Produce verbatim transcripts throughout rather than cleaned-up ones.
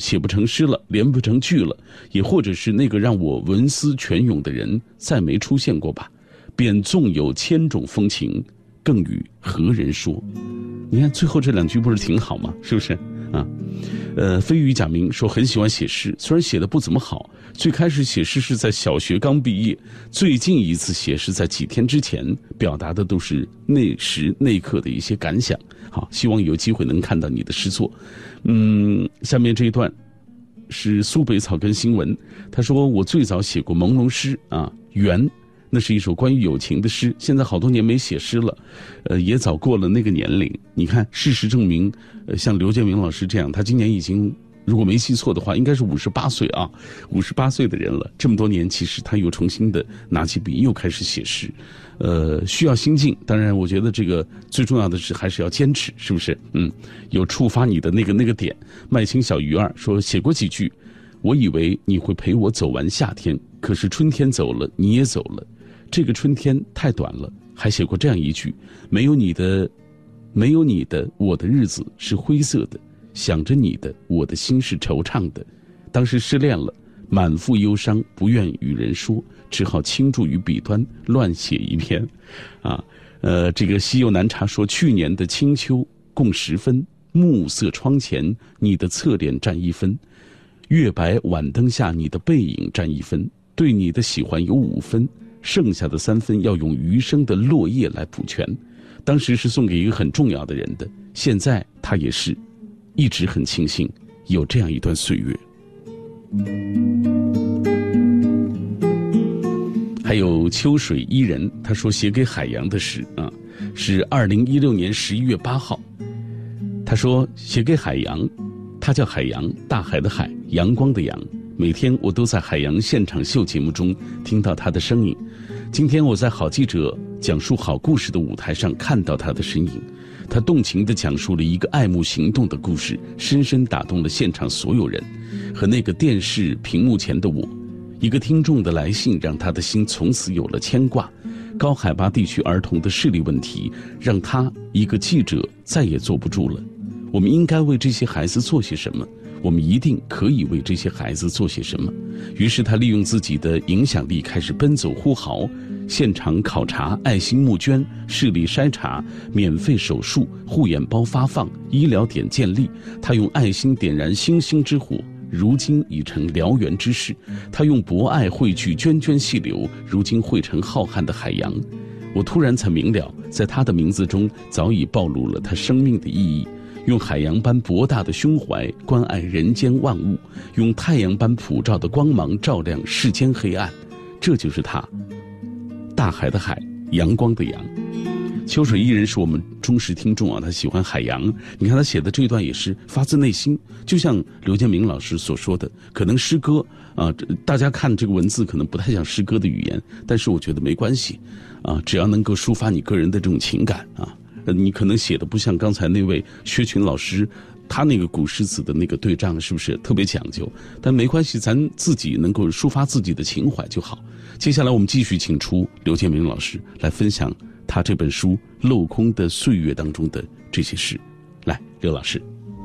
写不成诗了，连不成句了，也或者是那个让我文思泉涌的人再没出现过吧，便纵有千种风情，更与何人说。你看最后这两句不是挺好吗？是不是啊？呃，飞鱼假名说很喜欢写诗，虽然写的不怎么好，最开始写诗是在小学刚毕业，最近一次写诗在几天之前，表达的都是那时那刻的一些感想。好，希望有机会能看到你的诗作。嗯，下面这一段是苏北草根新闻，他说我最早写过朦胧诗啊，缘。那是一首关于友情的诗，现在好多年没写诗了，呃，也早过了那个年龄。你看，事实证明，呃，像刘建明老师这样，他今年已经，如果没记错的话，应该是五十八岁啊，五十八岁的人了。这么多年，其实他又重新的拿起笔，又开始写诗，呃，需要心境。当然，我觉得这个最重要的是还是要坚持，是不是？嗯，有触发你的那个那个点。麦青小鱼儿说，写过几句，我以为你会陪我走完夏天，可是春天走了，你也走了。这个春天太短了，还写过这样一句：没有你的，没有你的，我的日子是灰色的；想着你的，我的心是惆怅的。当时失恋了，满腹忧伤，不愿与人说，只好倾注于笔端，乱写一篇。啊，呃，这个西柚南茶说，去年的清秋共十分，暮色窗前，你的侧脸占一分；月白晚灯下，你的背影占一分。对你的喜欢有五分。剩下的三分要用余生的落叶来补全，当时是送给一个很重要的人的，现在他也是，一直很庆幸有这样一段岁月。还有秋水伊人，他说写给海洋的诗啊，是二零一六年十一月八号。他说写给海洋，他叫海洋，大海的海，阳光的阳。每天我都在海洋现场秀节目中听到他的声音，今天我在好记者讲述好故事的舞台上看到他的身影，他动情地讲述了一个爱慕行动的故事，深深打动了现场所有人和那个电视屏幕前的我。一个听众的来信让他的心从此有了牵挂，高海拔地区儿童的视力问题让他一个记者再也坐不住了。我们应该为这些孩子做些什么？我们一定可以为这些孩子做些什么。于是他利用自己的影响力开始奔走呼号，现场考察、爱心募捐、视力筛查、免费手术、护眼包发放、医疗点建立。他用爱心点燃星星之火，如今已成燎原之势。他用博爱汇聚涓涓细流，如今汇成浩瀚的海洋。我突然才明了，在他的名字中早已暴露了他生命的意义。用海洋般博大的胸怀关爱人间万物，用太阳般普照的光芒照亮世间黑暗，这就是他。大海的海，阳光的阳。秋水伊人是我们忠实听众啊，他喜欢海洋。你看他写的这段也是发自内心，就像刘建明老师所说的，可能诗歌啊，大家看这个文字可能不太像诗歌的语言，但是我觉得没关系啊，只要能够抒发你个人的这种情感啊。呃，你可能写的不像刚才那位薛群老师，他那个古诗词的那个对仗是不是特别讲究？但没关系，咱自己能够抒发自己的情怀就好。接下来我们继续请出刘建明老师来分享他这本书《镂空的岁月》当中的这些诗。来，刘老师。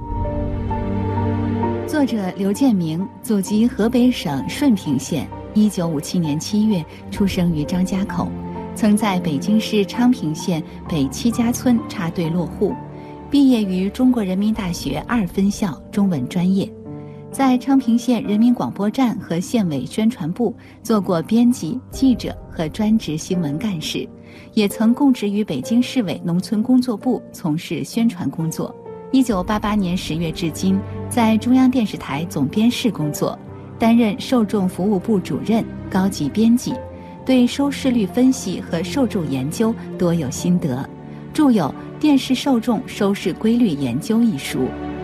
作者刘建明，祖籍河北省顺平县，一九五七年七月出生于张家口。曾在北京市昌平县北七家村插队落户，毕业于中国人民大学二分校中文专业，在昌平县人民广播站和县委宣传部做过编辑、记者和专职新闻干事，也曾供职于北京市委农村工作部从事宣传工作。一九八八年十月至今，在中央电视台总编室工作，担任受众服务部主任、高级编辑，对收视率分析和受众研究多有心得，著有《电视受众收视规律研究》一书。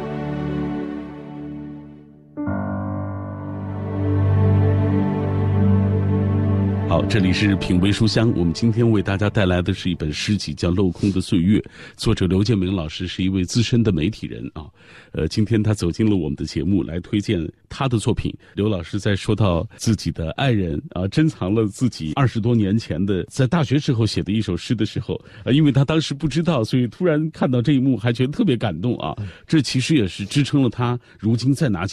好，这里是品味书香，我们今天为大家带来的是一本诗集，叫《镂空的岁月》，作者刘建明老师是一位资深的媒体人啊。呃，今天他走进了我们的节目，来推荐他的作品。刘老师在说到自己的爱人啊，珍藏了自己二十多年前的在大学时候写的一首诗的时候，呃，因为他当时不知道，所以突然看到这一幕，还觉得特别感动啊。这其实也是支撑了他如今再拿起